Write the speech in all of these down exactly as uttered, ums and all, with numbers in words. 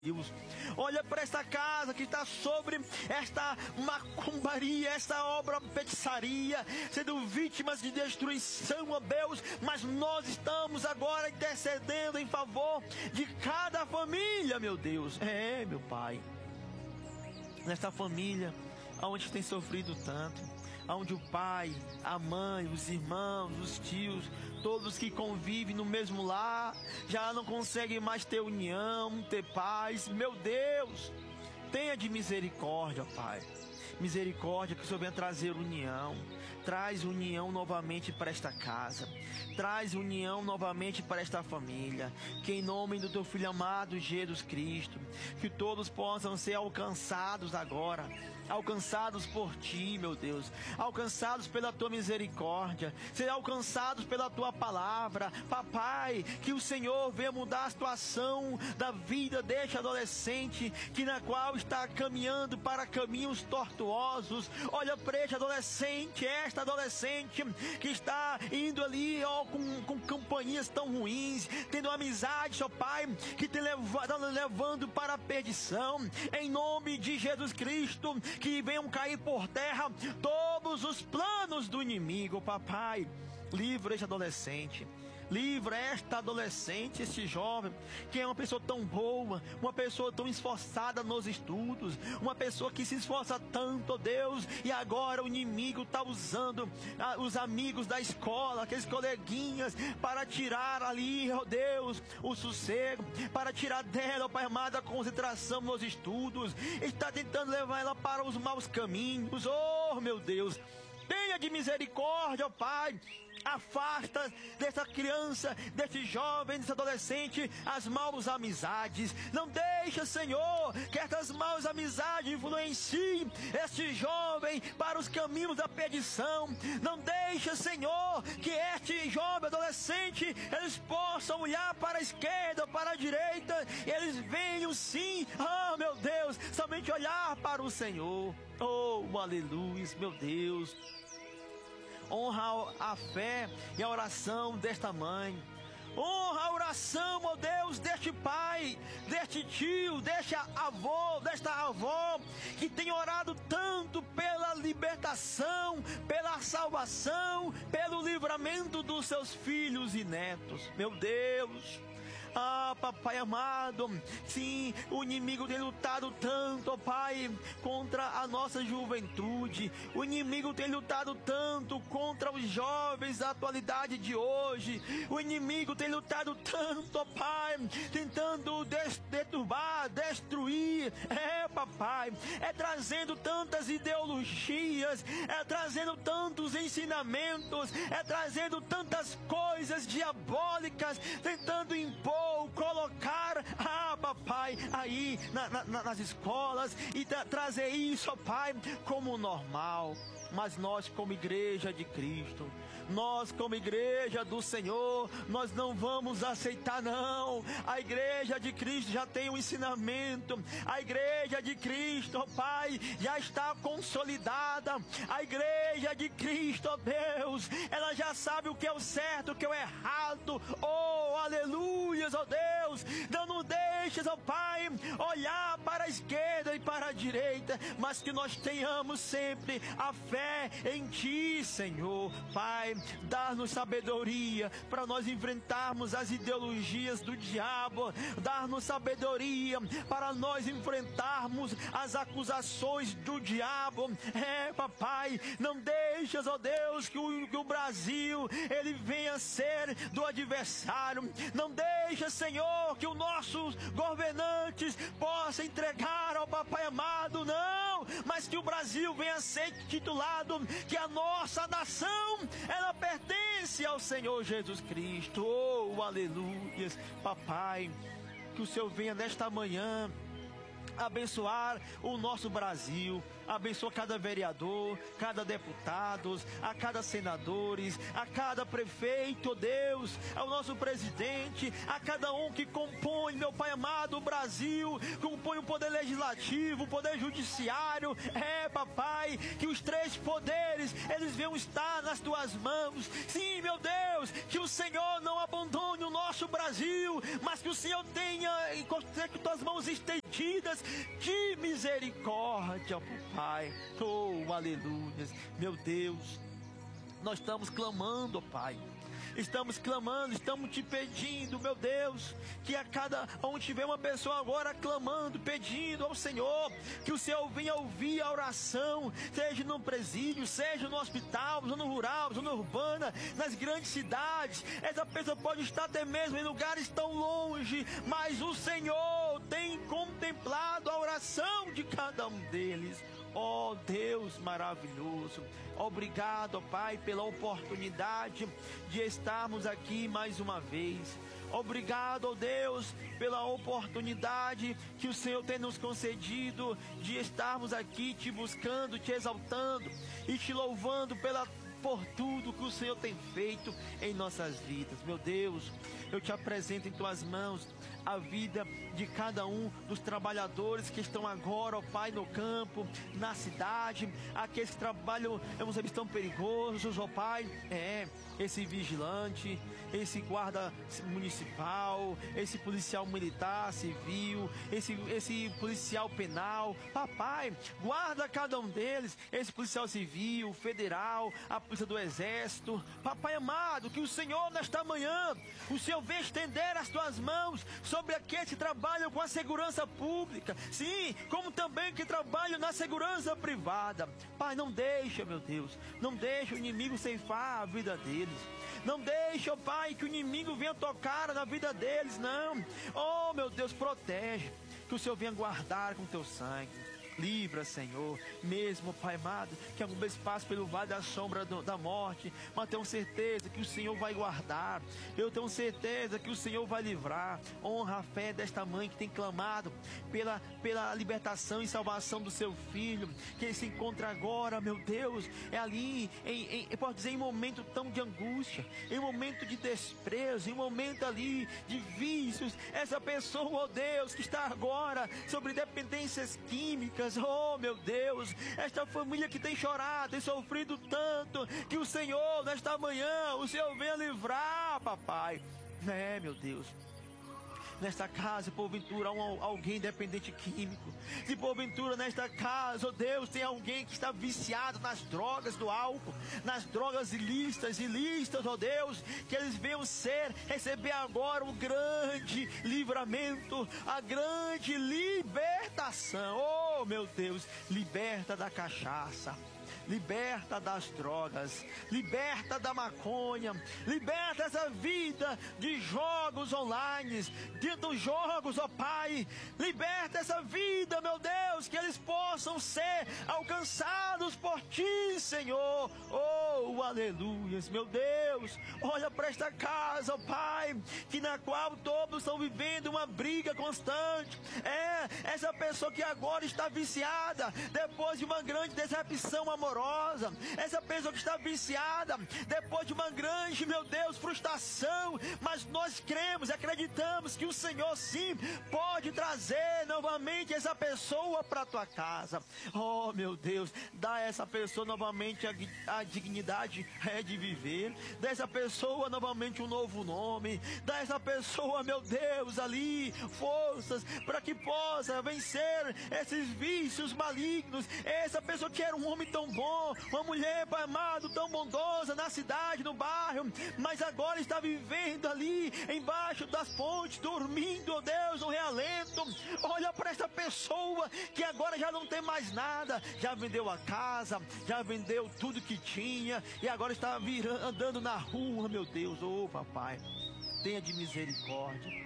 Deus. Olha para esta casa que está sobre esta macumbaria, esta obra feitiçaria, sendo vítimas de destruição, ó Deus, mas nós estamos agora intercedendo em favor de cada família, meu Deus. É, meu Pai, nesta família onde tem sofrido tanto, onde o pai, a mãe, os irmãos, os tios, todos que convivem no mesmo lar, já não conseguem mais ter união, ter paz. Meu Deus, tenha de misericórdia, Pai. Misericórdia, que o Senhor venha trazer união. Traz união novamente para esta casa. Traz união novamente para esta família. Que em nome do Teu Filho amado Jesus Cristo, que todos possam ser alcançados agora. Alcançados por Ti, meu Deus. Alcançados pela Tua misericórdia. Ser alcançados pela Tua palavra. Papai, que o Senhor venha mudar a situação da vida deste adolescente, que na qual está caminhando para caminhos tortuosos. Olha para este adolescente, esta adolescente que está indo ali, ó, com, com companhias tão ruins, tendo amizade, ó Pai, que te leva, levando para a perdição. Em nome de Jesus Cristo, que venham cair por terra todos os planos do inimigo. Papai, livra este adolescente. Livra esta adolescente, este jovem, que é uma pessoa tão boa, uma pessoa tão esforçada nos estudos, uma pessoa que se esforça tanto, ó Deus, e agora o inimigo está usando ah, os amigos da escola, aqueles coleguinhas, para tirar ali, ó Deus, o sossego, para tirar dela, ó Pai amado, a concentração nos estudos, está tentando levar ela para os maus caminhos. Oh, meu Deus, tenha de misericórdia, ó Pai. Afasta dessa criança, desse jovem, desse adolescente, as maus amizades. Não deixa, Senhor, que essas maus amizades influenciem este jovem para os caminhos da perdição. Não deixa, Senhor, que este jovem adolescente, eles possam olhar para a esquerda, para a direita, e eles venham sim, oh meu Deus, somente olhar para o Senhor. Oh, aleluia, meu Deus. Honra a fé e a oração desta mãe. Honra a oração, ó Deus, deste pai, deste tio, deste avô, desta avó, que tem orado tanto pela libertação, pela salvação, pelo livramento dos seus filhos e netos. Meu Deus. Ah, papai amado, sim, o inimigo tem lutado tanto, ó Pai, contra a nossa juventude. O inimigo tem lutado tanto contra os jovens da atualidade de hoje. O inimigo tem lutado tanto, ó Pai, tentando deturbar, destruir. É, papai, é trazendo tantas ideologias, é trazendo tantos ensinamentos, é trazendo tantas coisas diabólicas, tentando impor, colocar, ah, papai, aí na, na, nas escolas e tra trazer isso, ó Pai, como normal. Mas nós, como igreja de Cristo, nós como igreja do Senhor, nós não vamos aceitar não. A igreja de Cristo já tem um ensinamento. A igreja de Cristo, ó Pai, já está consolidada. A igreja de Cristo, ó Deus, ela já sabe o que é o certo, o que é o errado. Oh, aleluias, ó Deus. Não nos deixes, ó Pai, olhar para a esquerda e para a direita, mas que nós tenhamos sempre a fé em Ti, Senhor. Pai, dá-nos sabedoria para nós enfrentarmos as ideologias do diabo. Dá-nos sabedoria para nós enfrentarmos as acusações do diabo. É, papai, não deixas, ó Deus, que o, que o Brasil ele venha ser do adversário. Não deixa, Senhor, que os nossos governantes possam entregar ao papai amado, não, mas que o Brasil venha ser titulado, que a nossa nação, ela pertence ao Senhor Jesus Cristo. Oh, aleluia, papai, que o Senhor venha nesta manhã abençoar o nosso Brasil. Abençoa cada vereador, cada deputado, a cada senadores, a cada prefeito, Deus, ao nosso presidente, a cada um que compõe, meu Pai amado, o Brasil, compõe o poder legislativo, o poder judiciário. É, papai, que os três poderes, eles venham estar nas tuas mãos. Sim, meu Deus, que o Senhor não abandone o nosso Brasil, mas que o Senhor tenha que tuas mãos estendidas de misericórdia, Pai. Oh, aleluia. Meu Deus, nós estamos clamando, Pai. Estamos clamando, estamos te pedindo, meu Deus, que a cada onde tiver uma pessoa agora clamando, pedindo ao Senhor, que o Senhor venha ouvir a oração, seja no presídio, seja no hospital, zona rural, zona urbana, nas grandes cidades. Essa pessoa pode estar até mesmo em lugares tão longe, mas o Senhor tem contemplado a oração de cada um deles. Oh Deus maravilhoso, obrigado, ó Pai, pela oportunidade de estarmos aqui mais uma vez. Obrigado, ó Deus, pela oportunidade que o Senhor tem nos concedido de estarmos aqui te buscando, te exaltando e te louvando pela por tudo que o Senhor tem feito em nossas vidas. Meu Deus, eu te apresento em tuas mãos a vida de cada um dos trabalhadores que estão agora, ó Pai, no campo, na cidade, aqueles que trabalham em uns ambientes tão perigosos, ó Pai, é, esse vigilante, esse guarda municipal, esse policial militar, civil, esse, esse policial penal, papai, guarda cada um deles, esse policial civil, federal, a polícia do exército, papai amado, que o Senhor nesta manhã, o Senhor venha estender as tuas mãos sobre aqueles que trabalham com a segurança pública, sim, como também que trabalham na segurança privada. Pai, não deixa, meu Deus, não deixa o inimigo ceifar a vida deles. Não deixa, ó Pai, que o inimigo venha tocar na vida deles, não. Oh, meu Deus, protege, que o Senhor venha guardar com teu sangue. Livra, Senhor, mesmo, Pai amado, que algum vez passe pelo vale da sombra do, da morte, mas tenho certeza que o Senhor vai guardar, eu tenho certeza que o Senhor vai livrar. Honra a fé desta mãe que tem clamado pela, pela libertação e salvação do seu filho, que ele se encontra agora, meu Deus, é ali, em, em, eu posso dizer, em momento tão de angústia, em momento de desprezo, em momento ali de vícios. Essa pessoa, ó Deus, que está agora sobre dependências químicas, oh meu Deus, esta família que tem chorado e sofrido tanto, que o Senhor nesta manhã, o Senhor venha livrar, papai. É, meu Deus, nesta casa, porventura, um, alguém dependente químico. Se porventura nesta casa, oh Deus, tem alguém que está viciado nas drogas do álcool, nas drogas ilícitas, ilícitas, oh Deus, que eles venham ser, receber agora o grande livramento, a grande libertação. Oh meu Deus, liberta da cachaça, liberta das drogas, liberta da maconha, liberta essa vida de jogos online, de dos jogos, ó Pai, liberta essa vida, meu Deus, que eles possam ser alcançados por Ti, Senhor. Oh, aleluias, meu Deus, olha para esta casa, ó Pai, que na qual todos estão vivendo uma briga constante. É, essa pessoa que agora está viciada, depois de uma grande decepção amorosa, essa pessoa que está viciada, depois de uma grande, meu Deus, frustração, mas nós cremos e acreditamos que o Senhor sim pode trazer novamente essa pessoa para a tua casa. Oh meu Deus, dá a essa pessoa novamente a, a dignidade é, de viver, dá a essa pessoa novamente um novo nome, dá a essa pessoa, meu Deus, ali forças para que possa vencer esses vícios malignos. Essa pessoa que era um homem tão bom, uma mulher, Pai amado, tão bondosa na cidade, no bairro, mas agora está vivendo ali embaixo das pontes, dormindo, oh Deus, no realento. Olha para esta pessoa que agora já não tem mais nada, já vendeu a casa, já vendeu tudo que tinha e agora está virando, andando na rua, meu Deus. Oh papai, tenha de misericórdia,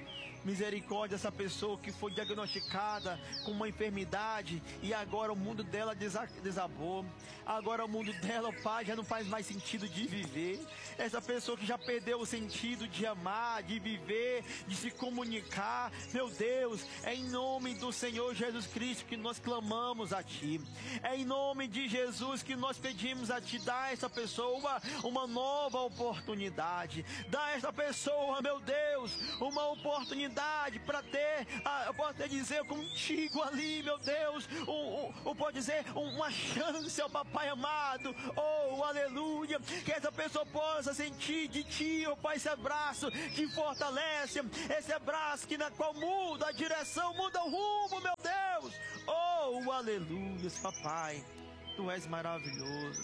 Misericórdia essa pessoa que foi diagnosticada com uma enfermidade e agora o mundo dela desabou. Agora o mundo dela, Pai, já não faz mais sentido de viver. Essa pessoa que já perdeu o sentido de amar, de viver, de se comunicar. Meu Deus, é em nome do Senhor Jesus Cristo que nós clamamos a Ti. É em nome de Jesus que nós pedimos a Ti, dá a essa pessoa uma nova oportunidade. Dá a essa pessoa, meu Deus, uma oportunidade para ter, eu posso dizer, contigo ali, meu Deus, um, um, um, pode dizer, uma chance, ó Papai amado, oh, aleluia, que essa pessoa possa sentir de Ti, ó Pai, esse abraço que fortalece, esse abraço que na qual muda a direção, muda o rumo, meu Deus, oh, aleluia, Papai, Tu és maravilhoso,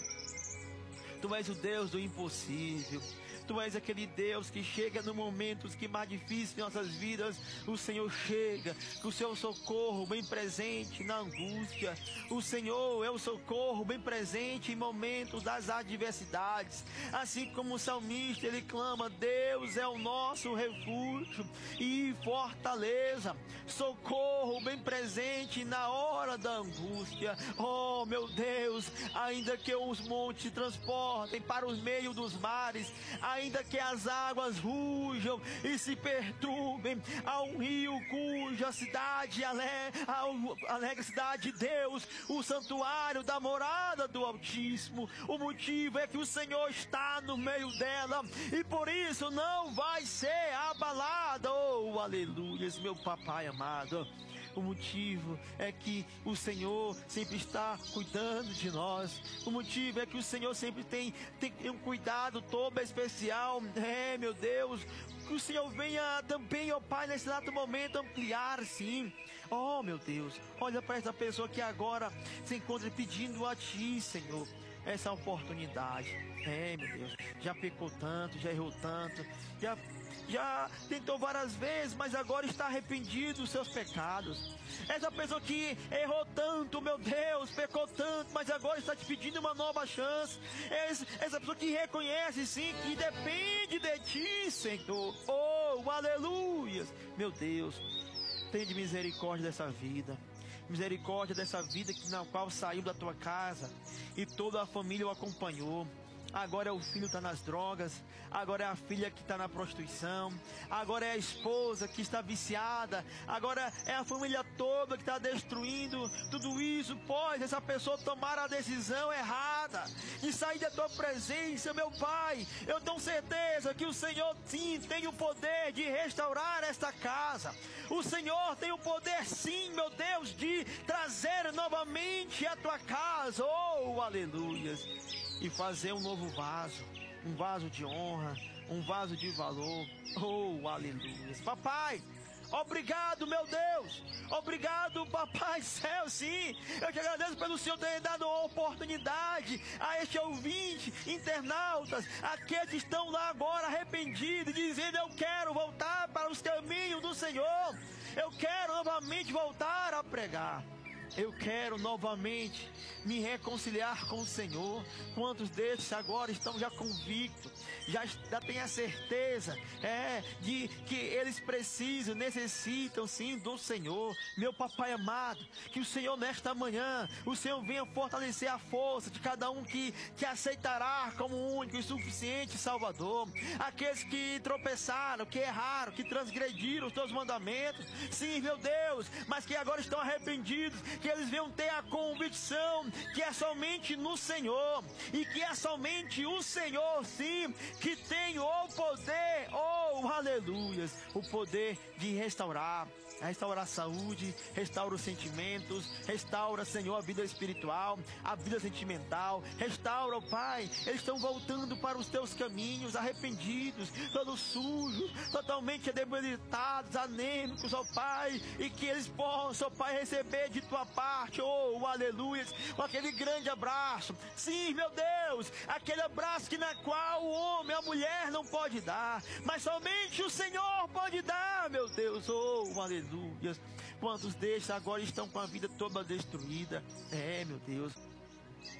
Tu és o Deus do impossível. Tu és aquele Deus que chega no momentos que mais difíceis de nossas vidas, o Senhor chega, com o seu socorro bem presente na angústia. O Senhor é o socorro bem presente em momentos das adversidades. Assim como o salmista, ele clama, Deus é o nosso refúgio e fortaleza, socorro bem presente na hora da angústia. Oh, meu Deus, ainda que os montes se transportem para os meios dos mares, ainda que as águas rujam e se perturbem, há um rio cuja cidade a alegre cidade de Deus, o santuário da morada do Altíssimo. O motivo é que o Senhor está no meio dela e por isso não vai ser abalada. Oh, aleluia, meu Papai amado. O motivo é que o Senhor sempre está cuidando de nós. O motivo é que o Senhor sempre tem, tem um cuidado todo especial. É, meu Deus, que o Senhor venha também, ó Pai, nesse exato momento ampliar, sim. Oh, meu Deus, olha para essa pessoa que agora se encontra pedindo a Ti, Senhor, essa oportunidade. É, meu Deus, já pecou tanto, já errou tanto, já... já tentou várias vezes, mas agora está arrependido dos seus pecados. Essa pessoa que errou tanto, meu Deus, pecou tanto, mas agora está te pedindo uma nova chance. Essa pessoa que reconhece, sim, que depende de Ti, Senhor. Oh, aleluia. Meu Deus, tenha misericórdia dessa vida. Misericórdia dessa vida que, na qual saiu da Tua casa e toda a família o acompanhou. Agora é o filho que está nas drogas, agora é a filha que está na prostituição, agora é a esposa que está viciada, agora é a família toda que está destruindo tudo isso, pois essa pessoa tomar a decisão errada de sair da Tua presença, meu Pai. Eu tenho certeza que o Senhor sim tem o poder de restaurar esta casa. O Senhor tem o poder sim, meu Deus, de trazer novamente a Tua casa. Oh, aleluia. E fazer um novo vaso, um vaso de honra, um vaso de valor. Oh, aleluia. Papai, obrigado, meu Deus. Obrigado, Papai Céu, sim. Eu te agradeço pelo Senhor ter dado uma oportunidade a este ouvinte, internautas, aqueles que estão lá agora arrependidos, dizendo, eu quero voltar para os caminhos do Senhor. Eu quero novamente voltar a pregar. Eu quero novamente me reconciliar com o Senhor. Quantos desses agora estão já convictos, já, já têm a certeza é, de que eles precisam, necessitam sim do Senhor. Meu Papai amado, que o Senhor nesta manhã, o Senhor venha fortalecer a força de cada um que, que aceitará como único e suficiente Salvador. Aqueles que tropeçaram, que erraram, que transgrediram os Teus mandamentos, sim, meu Deus, mas que agora estão arrependidos, que eles venham ter a convicção que é somente no Senhor, e que é somente o Senhor, sim, que tem o poder, oh, aleluias, o poder de restaurar, restaurar a saúde, restaura os sentimentos, restaura, Senhor, a vida espiritual, a vida sentimental, restaura, oh, Pai, eles estão voltando para os Teus caminhos, arrependidos, todos sujos, totalmente debilitados, anêmicos, ó, Pai, e que eles possam, ó, Pai, receber de Tua parte, oh, aleluia, aquele grande abraço, sim, meu Deus, aquele abraço que na qual o homem, a mulher não pode dar, mas somente o Senhor pode dar, meu Deus, oh, aleluia. Quantos destes agora estão com a vida toda destruída? É, meu Deus,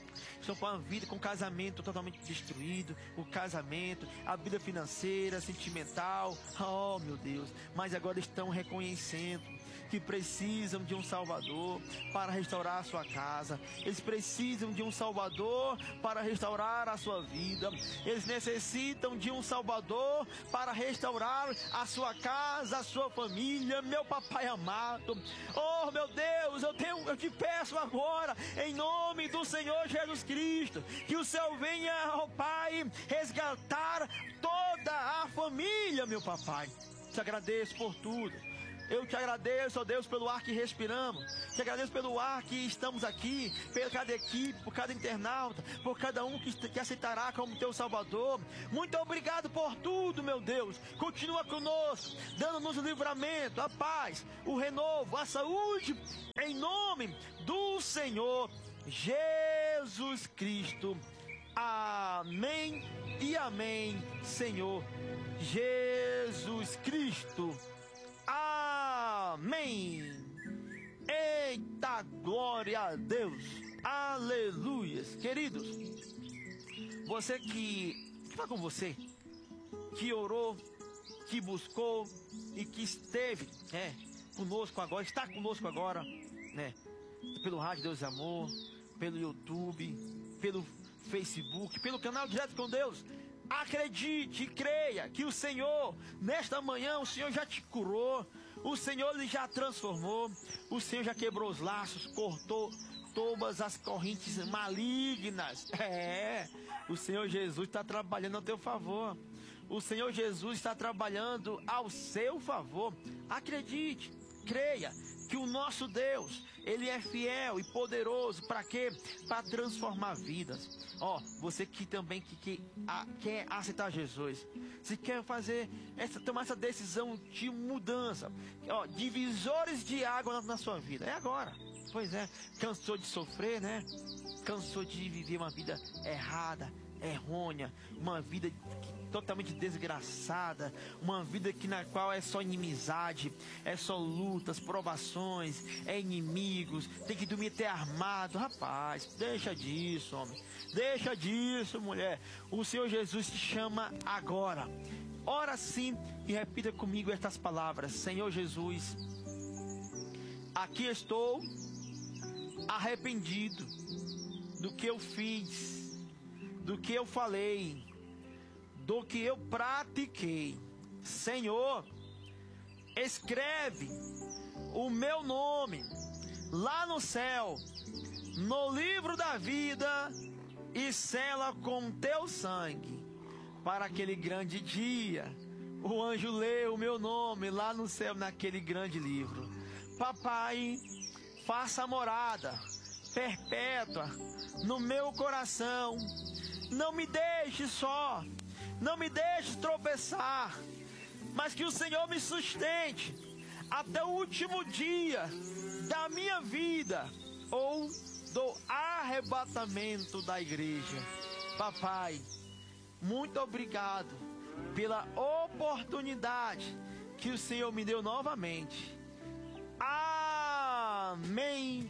estão com a vida, com o casamento totalmente destruído, o casamento, a vida financeira, sentimental, oh meu Deus, mas agora estão reconhecendo que precisam de um Salvador para restaurar a sua casa. Eles precisam de um Salvador para restaurar a sua vida. Eles necessitam de um Salvador para restaurar a sua casa, a sua família. Meu papai amado, oh meu Deus, eu, tenho, eu te peço agora, em nome do Senhor Jesus Cristo, que o Senhor venha, ó Pai, resgatar toda a família, meu papai. Te agradeço por tudo. Eu te agradeço, ó Deus, pelo ar que respiramos. Te agradeço pelo ar que estamos aqui, por cada equipe, por cada internauta, por cada um que, que aceitará como teu Salvador. Muito obrigado por tudo, meu Deus. Continua conosco, dando-nos o livramento, a paz, o renovo, a saúde, em nome do Senhor Jesus Cristo. Amém e amém, Senhor Jesus Cristo. Amém. Eita, glória a Deus. Aleluias. Queridos, você que, que está com você, que orou, que buscou e que esteve é, conosco agora, está conosco agora, né? Pelo Rádio Deus e Amor, pelo YouTube, pelo Facebook, pelo canal Direto com Deus. Acredite e creia que o Senhor, nesta manhã, o Senhor já te curou, o Senhor lhe já transformou, o Senhor já quebrou os laços, cortou todas as correntes malignas. É, o Senhor Jesus está trabalhando ao teu favor. O Senhor Jesus está trabalhando ao seu favor. Acredite, creia que o nosso Deus, Ele é fiel e poderoso. Para quê? Para transformar vidas. Ó, oh, você que também que, que a, quer aceitar Jesus, se quer fazer essa, tomar essa decisão de mudança, ó, divisores de água na, na sua vida, é agora. Pois é, cansou de sofrer, né? Cansou de viver uma vida errada, errônea, uma vida totalmente desgraçada, uma vida que na qual é só inimizade, é só lutas, provações, é inimigos, tem que dormir até armado. Rapaz, deixa disso, homem, deixa disso, mulher. O Senhor Jesus te chama agora. Ora sim e repita comigo estas palavras: Senhor Jesus, aqui estou arrependido do que eu fiz, do que eu falei, do que eu pratiquei. Senhor, escreve o meu nome lá no céu, no livro da vida, e sela com teu sangue, para aquele grande dia o anjo lê o meu nome lá no céu, naquele grande livro. Papai, faça morada perpétua no meu coração. Não me deixe só, não me deixe tropeçar, mas que o Senhor me sustente até o último dia da minha vida ou do arrebatamento da igreja. Papai, muito obrigado pela oportunidade que o Senhor me deu novamente. Amém.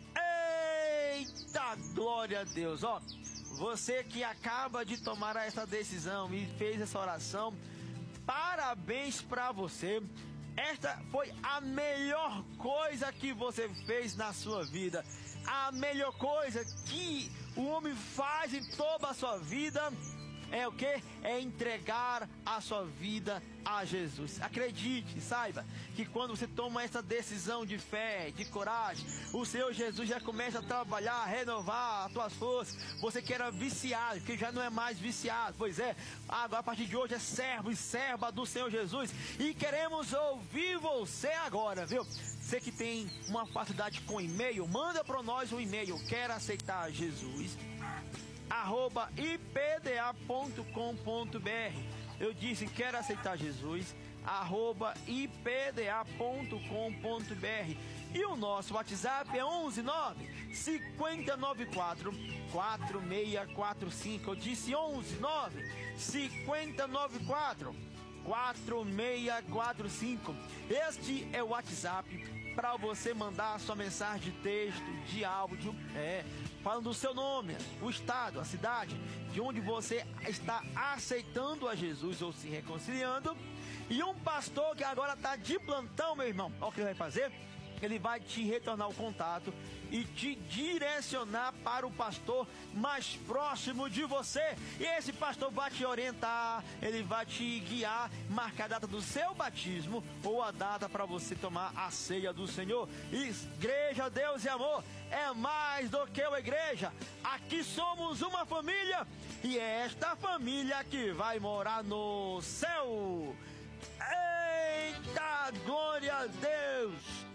Eita, glória a Deus. Ó, você que acaba de tomar essa decisão e fez essa oração, parabéns para você. Esta foi a melhor coisa que você fez na sua vida. A melhor coisa que o homem faz em toda a sua vida é o que? É entregar a sua vida a Jesus. Acredite, saiba que quando você toma essa decisão de fé, de coragem, o Senhor Jesus já começa a trabalhar, a renovar as tuas forças. Você que era viciado, que já não é mais viciado, pois é, agora a partir de hoje é servo e serva do Senhor Jesus. E queremos ouvir você agora, viu? Você que tem uma facilidade com e-mail, manda para nós um e-mail. Quer aceitar Jesus? arroba i p d a ponto com ponto b r. Eu disse, quero aceitar Jesus, arroba i p d a ponto com ponto b r. E o nosso WhatsApp é onze nove cinco nove quatro quatro seis quatro cinco. Eu disse onze nove cinco nove quatro quatro seis quatro cinco. Este é o WhatsApp para você mandar a sua mensagem de texto, de áudio, é, falando do seu nome, o estado, a cidade, de onde você está aceitando a Jesus ou se reconciliando. E um pastor que agora está de plantão, meu irmão, olha o que ele vai fazer. Ele vai te retornar o contato e te direcionar para o pastor mais próximo de você. E esse pastor vai te orientar, ele vai te guiar, marcar a data do seu batismo ou a data para você tomar a ceia do Senhor. Igreja, Deus e amor, é mais do que uma igreja. Aqui somos uma família e é esta família que vai morar no céu. Eita, glória a Deus!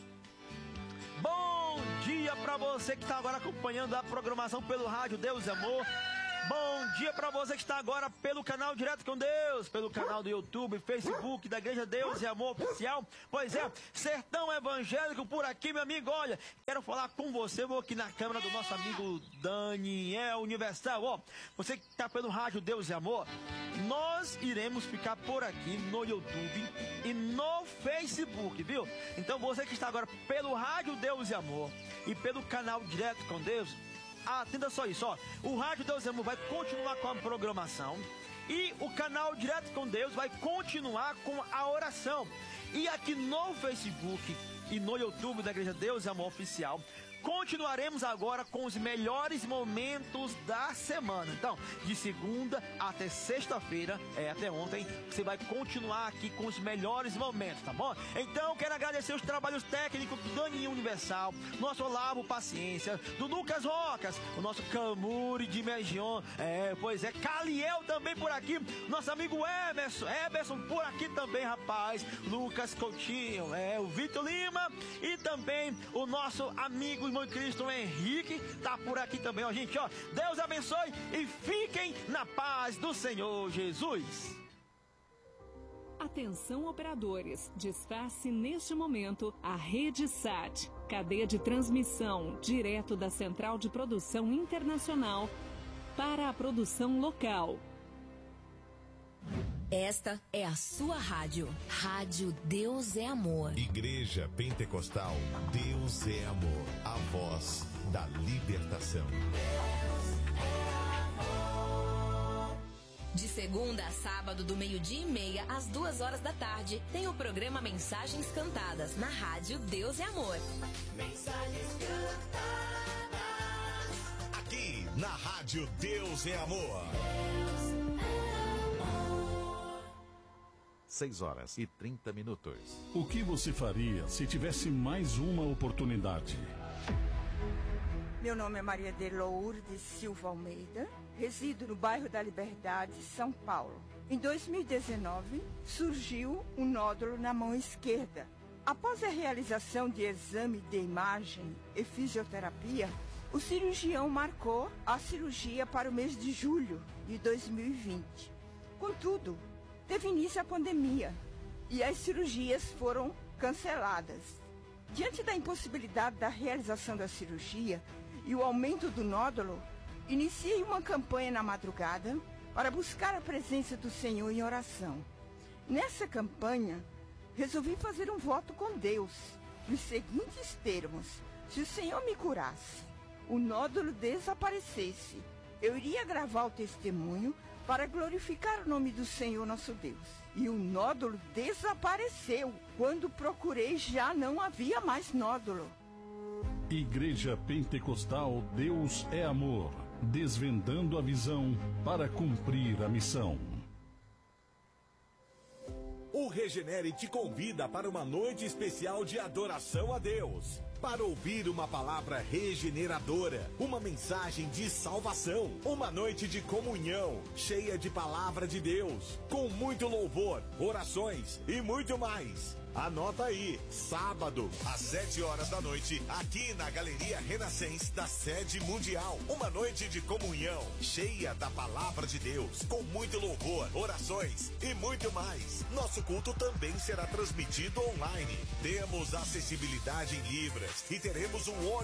Bom dia para você que está agora acompanhando a programação pelo rádio Deus e Amor. Bom dia para você que está agora pelo canal Direto com Deus, pelo canal do YouTube, Facebook da Igreja Deus e Amor Oficial. Pois é, Sertão Evangélico por aqui, meu amigo. Olha, quero falar com você, vou aqui na câmera do nosso amigo Daniel Universal. Ó, você que está pelo rádio Deus e Amor, nós iremos ficar por aqui no YouTube e no Facebook, viu? Então você que está agora pelo rádio Deus e Amor e pelo canal Direto com Deus, atenda só isso, ó. O Rádio Deus e Amor vai continuar com a programação e o canal Direto com Deus vai continuar com a oração. E aqui no Facebook e no YouTube da Igreja Deus e Amor Oficial, continuaremos agora com os melhores momentos da semana. Então, de segunda até sexta-feira, é, até ontem, você vai continuar aqui com os melhores momentos, tá bom? Então, quero agradecer os trabalhos técnicos do Daniel Universal, nosso Olavo Paciência, do Lucas Rocas, o nosso Camuri de Megion, é, pois é, Caliel também por aqui, nosso amigo Emerson, Emerson por aqui também, rapaz, Lucas Coutinho, é, o Vitor Lima e também o nosso amigo irmão Cristo Henrique tá por aqui também, ó, gente, ó. Deus abençoe e fiquem na paz do Senhor Jesus. Atenção, operadores, desface neste momento a Rede Sat, cadeia de transmissão direto da Central de Produção Internacional para a produção local. Esta é a sua rádio. Rádio Deus é Amor. Igreja Pentecostal Deus é Amor. A voz da libertação. Deus é amor. De segunda a sábado, do meio-dia e meia às duas horas da tarde, tem o programa Mensagens Cantadas na Rádio Deus é Amor. Mensagens cantadas. Aqui na Rádio Deus é Amor. seis horas e trinta minutos. O que você faria se tivesse mais uma oportunidade? Meu nome é Maria de Lourdes Silva Almeida, resido no bairro da Liberdade, São Paulo. Em dois mil e dezenove, surgiu um nódulo na mão esquerda. Após a realização de exame de imagem e fisioterapia, o cirurgião marcou a cirurgia para o mês de julho de dois mil e vinte. Contudo, teve início a pandemia e as cirurgias foram canceladas. Diante da impossibilidade da realização da cirurgia e o aumento do nódulo, iniciei uma campanha na madrugada para buscar a presença do Senhor em oração. Nessa campanha, resolvi fazer um voto com Deus, nos seguintes termos: se o Senhor me curasse, o nódulo desaparecesse, eu iria gravar o testemunho para glorificar o nome do Senhor nosso Deus. E o nódulo desapareceu. Quando procurei, já não havia mais nódulo. Igreja Pentecostal Deus é Amor, desvendando a visão para cumprir a missão. O Regenere te convida para uma noite especial de adoração a Deus. Para ouvir uma palavra regeneradora, uma mensagem de salvação, uma noite de comunhão, cheia de palavra de Deus, com muito louvor, orações e muito mais. Anota aí, sábado, às sete horas da noite, aqui na Galeria Renascença da Sede Mundial. Uma noite de comunhão, cheia da palavra de Deus, com muito louvor, orações e muito mais. Nosso culto também será transmitido online. Temos acessibilidade em Libras e teremos um ônibus